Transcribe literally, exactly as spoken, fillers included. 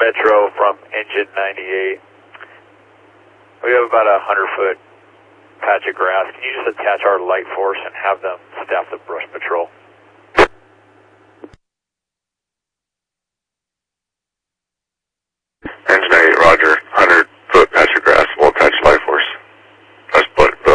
Metro from Engine ninety-eight. We have about a hundred foot patch of grass. Can you just attach our light force and have them staff the brush patrol?